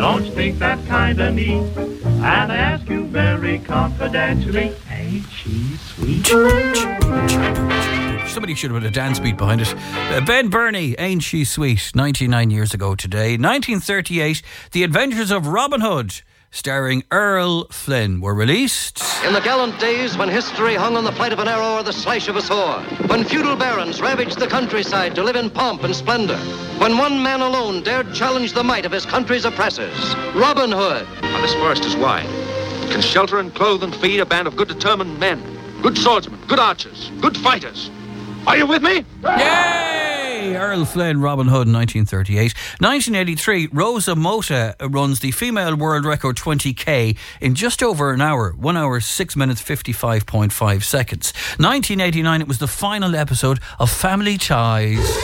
Don't you think that's kinda neat? And I ask you very confidentially, ain't she sweet? Somebody should have put a dance beat behind it. Ben Burney, Ain't She Sweet, 99 years ago today. 1938, The Adventures of Robin Hood, starring Errol Flynn, were released. In the gallant days when history hung on the flight of an arrow or the slash of a sword, when feudal barons ravaged the countryside to live in pomp and splendor, when one man alone dared challenge the might of his country's oppressors, Robin Hood. Now, this forest is wide. It can shelter and clothe and feed a band of good determined men, good swordsmen, good archers, good fighters. Are you with me? Yay! Errol Flynn, Robin Hood, 1938. 1983, Rosa Mota runs the female world record 20k in just over an hour. 1 hour, 6 minutes, 55.5 seconds. 1989, it was the final episode of Family Ties.